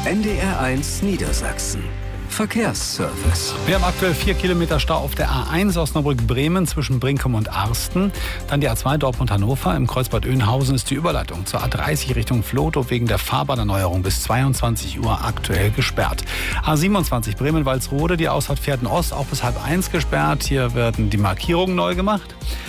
NDR1 Niedersachsen. Verkehrsservice. Wir haben aktuell 4 Kilometer Stau auf der A1 Osnabrück-Bremen zwischen Brinkum und Arsten. Dann die A2 Dortmund-Hannover. Im Kreuzbad Oeynhausen ist die Überleitung zur A30 Richtung Vlotho wegen der Fahrbahnerneuerung bis 22 Uhr aktuell gesperrt. A27 Bremen-Walsrode, die Ausfahrt Pferden Ost auch bis 12:30 gesperrt. Hier werden die Markierungen neu gemacht.